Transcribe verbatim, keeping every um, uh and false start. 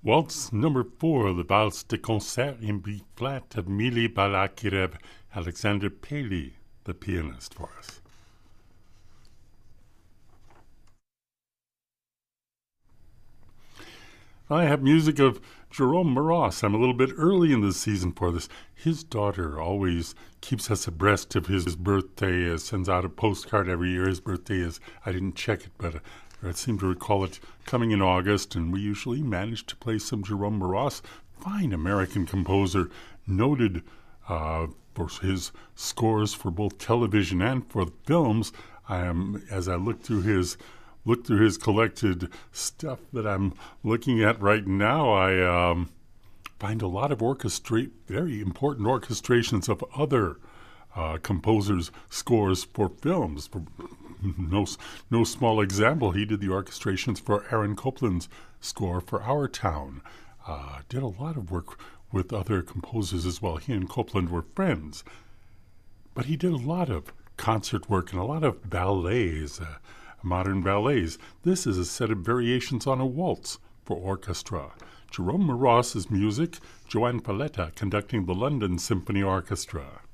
Waltz number four, the Valse de Concert in B flat of Mili Balakirev, Alexander Paley, the pianist, for us. I have music of Jerome Moross. I'm a little bit early in the season for this. His daughter always keeps us abreast of his birthday, uh, sends out a postcard every year. His birthday is, I didn't check it, but uh, I seem to recall it coming in August, and we usually manage to play some Jerome Moross, fine American composer, noted uh, for his scores for both television and for films. I am, as I look through his look through his collected stuff that I'm looking at right now, I um, find a lot of orchestrate, very important orchestrations of other uh, composers' scores for films. For no, no small example, he did the orchestrations for Aaron Copland's score for Our Town. Uh, did a lot of work with other composers as well. He and Copland were friends. But he did a lot of concert work and a lot of ballets, uh, modern ballets. This is a set of variations on a waltz for orchestra. Jerome Moross's music, Joan Paletta conducting the London Symphony Orchestra.